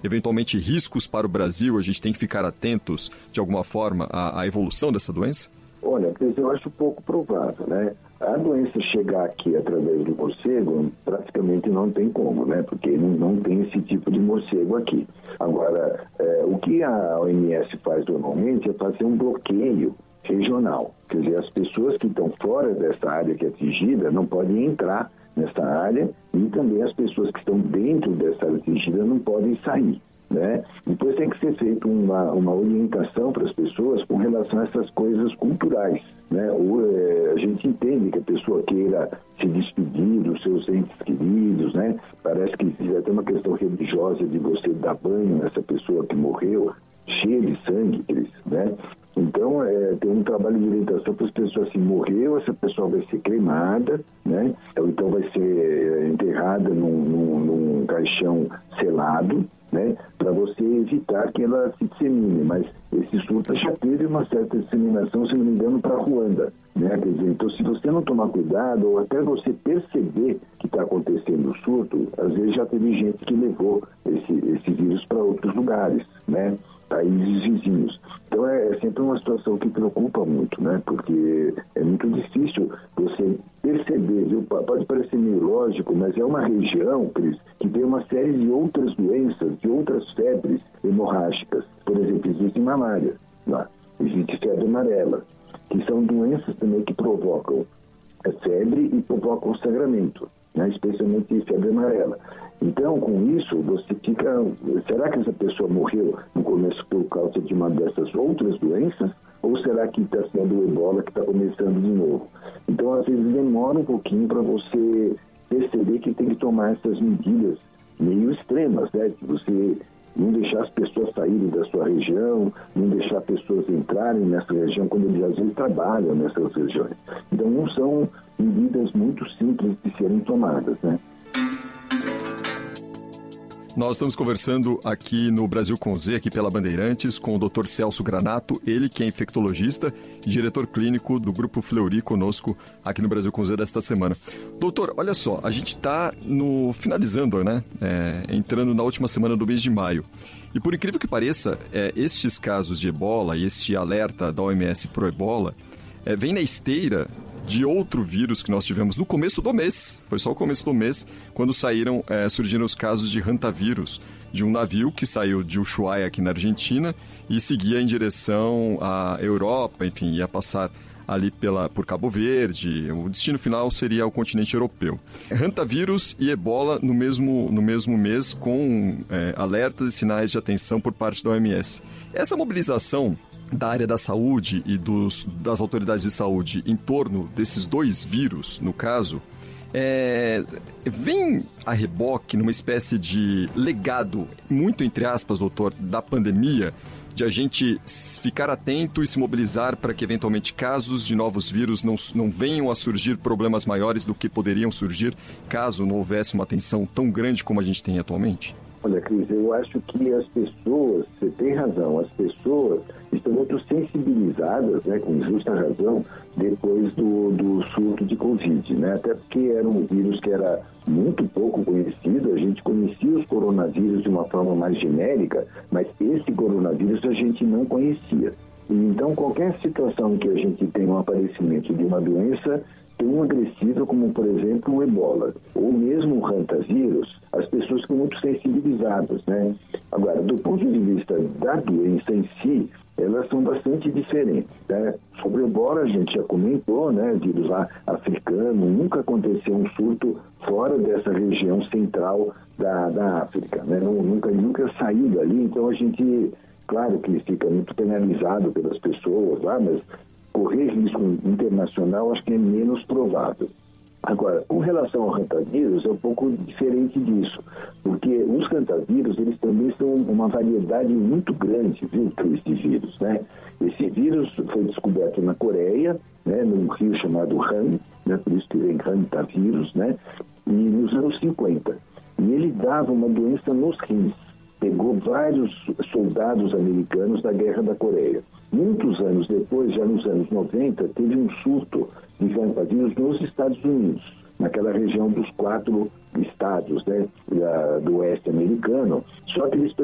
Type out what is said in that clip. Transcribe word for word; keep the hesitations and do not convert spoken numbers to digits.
eventualmente riscos para o Brasil? A gente tem que ficar atentos, de alguma forma, à, à evolução dessa doença? Olha, eu acho pouco provável, né? A doença chegar aqui através do morcego praticamente não tem como, né? Porque não, não tem esse tipo de morcego aqui. Agora, é, o que a O M S faz normalmente é fazer um bloqueio regional. Quer dizer, as pessoas que estão fora dessa área que é atingida não podem entrar nessa área e também as pessoas que estão dentro dessa área atingida não podem sair, né? Depois tem que ser feita uma, uma orientação para as pessoas com relação a essas coisas culturais, né? Ou, é, a gente entende que a pessoa queira se despedir dos seus entes queridos, né? Parece que existe até uma questão religiosa de você dar banho nessa pessoa que morreu, cheia de sangue, né? Então, é, tem um trabalho de orientação para as pessoas, assim, morreu, essa pessoa vai ser cremada, né? Ou então vai ser enterrada num, num, num caixão selado, né? Para você evitar que ela se dissemine. Mas esse surto já teve uma certa disseminação, se não me engano, para Ruanda, né? Quer dizer, então, se você não tomar cuidado, ou até você perceber que está acontecendo o surto, às vezes já teve gente que levou esse, esse vírus para outros lugares, né? Países vizinhos. Então é, é sempre uma situação que preocupa muito, né? Porque é muito difícil você perceber, viu? Pode parecer meio lógico, mas é uma região, Cris, que tem uma série de outras doenças, de outras febres hemorrágicas. Por exemplo, existe malária, lá. Existe febre amarela, que são doenças também que provocam a febre e provocam sangramento, né? Especialmente febre amarela. Então, com isso, você fica... Será que essa pessoa morreu no começo por causa de uma dessas outras doenças? Ou será que está sendo o ebola que está começando de novo? Então, às vezes, demora um pouquinho para você perceber que tem que tomar essas medidas meio extremas, né? De você não deixar as pessoas saírem da sua região, não deixar pessoas entrarem nessa região quando eles às vezes trabalham nessas regiões. Então, não são medidas muito simples de serem tomadas, né? Nós estamos conversando aqui no Brasil com Z, aqui pela Bandeirantes, com o doutor Celso Granato, ele que é infectologista e diretor clínico do Grupo Fleury, conosco aqui no Brasil com Z desta semana. Doutor, olha só, a gente está no finalizando, né? É, entrando na última semana do mês de maio. E por incrível que pareça, é, estes casos de ebola e este alerta da O M S pro ebola é, vem na esteira de outro vírus que nós tivemos no começo do mês. Foi só o começo do mês, quando saíram, é, surgiram os casos de hantavírus, de um navio que saiu de Ushuaia, aqui na Argentina, e seguia em direção à Europa, enfim, ia passar ali pela, por Cabo Verde. O destino final seria o continente europeu. Hantavírus e ebola no mesmo, no mesmo mês, com é, alertas e sinais de atenção por parte da O M S. Essa mobilização da área da saúde e dos, das autoridades de saúde em torno desses dois vírus, no caso, é, vem a reboque numa espécie de legado, muito entre aspas, doutor, da pandemia, de a gente ficar atento e se mobilizar para que, eventualmente, casos de novos vírus não, não venham a surgir problemas maiores do que poderiam surgir caso não houvesse uma atenção tão grande como a gente tem atualmente? Olha, Cris, eu acho que as pessoas, você tem razão, as pessoas estão muito sensibilizadas, né, com justa razão, depois do, do surto de Covid, né? Até porque era um vírus que era muito pouco conhecido, a gente conhecia os coronavírus de uma forma mais genérica, mas esse coronavírus a gente não conhecia. E então, qualquer situação em que a gente tem um aparecimento de uma doença tão agressiva como, por exemplo, o ebola, ou mesmo o hantavírus, as pessoas ficam muito sensibilizadas, né? Agora, do ponto de vista da doença em si, elas são bastante diferentes, né? Sobre o ebola, a gente já comentou, né? Vírus lá africano, nunca aconteceu um surto fora dessa região central da, da África, né? Não, nunca, nunca saiu dali, então a gente, claro que fica muito penalizado pelas pessoas lá, mas correr risco internacional acho que é menos provável. Agora, com relação ao hantavírus, é um pouco diferente disso, porque os hantavírus, eles também são uma variedade muito grande, viu, de vírus, né? Esse vírus foi descoberto na Coreia, né, num rio chamado Han, né, por isso que vem hantavírus, né, e nos anos cinquenta. E ele dava uma doença nos rins, pegou vários soldados americanos da Guerra da Coreia. Muitos anos depois, já nos anos noventa, teve um surto de hantavírus nos Estados Unidos, naquela região dos quatro estados, né, do oeste americano, só que eles